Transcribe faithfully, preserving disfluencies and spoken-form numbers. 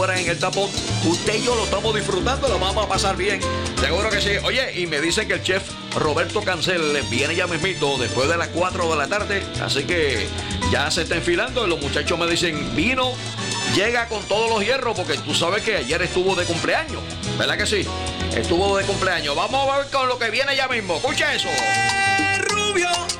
en el tapón, usted y yo lo estamos disfrutando, lo vamos a pasar bien, seguro que sí. Oye, y me dicen que el chef Roberto Cancel viene ya mismito después de las cuatro de la tarde, así que ya se está enfilando y los muchachos me dicen, vino, llega con todos los hierros, porque tú sabes que ayer estuvo de cumpleaños, ¿verdad que sí? Estuvo de cumpleaños. Vamos a ver con lo que viene ya mismo, escucha eso. Rubio.